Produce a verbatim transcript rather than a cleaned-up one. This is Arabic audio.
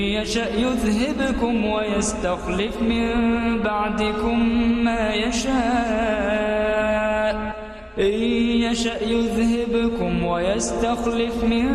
يشأ يذهبكم ويستخلف من بعدكم ما يشاء إن يشأ يذهبكم ويستخلف من